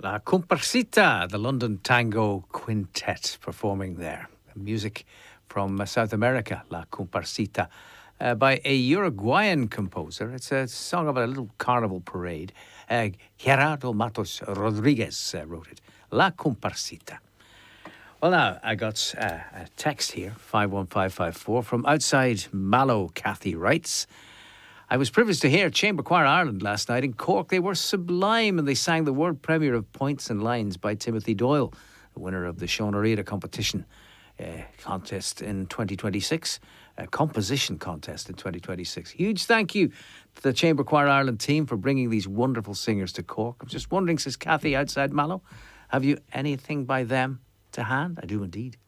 La Comparsita, the London Tango Quintet, performing there. Music from South America, La Comparsita, by a Uruguayan composer. It's a song of a little carnival parade. Gerardo Matos Rodriguez wrote it. La Comparsita. Well, now, I got a text here, 51554, from outside Mallow. Kathy writes, I was privileged to hear Chamber Choir Ireland last night in Cork. They were sublime and they sang the world premiere of Points and Lines by Timothy Doyle, the winner of the Sean O'Riordan competition contest in 2026, composition contest in 2026. Huge thank you to the Chamber Choir Ireland team for bringing these wonderful singers to Cork. I'm just wondering, says Kathy outside Mallow, have you anything by them to hand? I do indeed.